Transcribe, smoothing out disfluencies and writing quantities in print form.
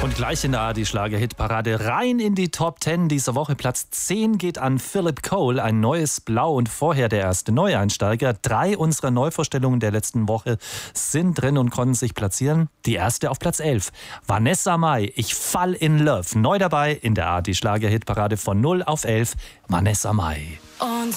Und gleich in der ARD-Schlager-Hitparade rein in die Top 10 dieser Woche. Platz 10 geht an Philip Cole, ein neues Blau und vorher der erste Neueinsteiger. 3 unserer Neuvorstellungen der letzten Woche sind drin und konnten sich platzieren. Die erste auf Platz 11. Vanessa Mai, Ich fall in Love. Neu dabei in der ARD-Schlager-Hitparade von 0 auf 11. Vanessa Mai. Und